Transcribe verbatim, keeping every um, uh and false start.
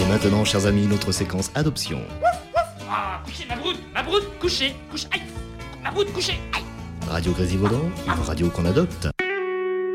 Et maintenant, chers amis, notre séquence adoption. Ah, couchez ma broute, ma broute, couchez, couche, aïe, ma broute, couchez, aïe. Radio Grésivaudan, une radio qu'on adopte.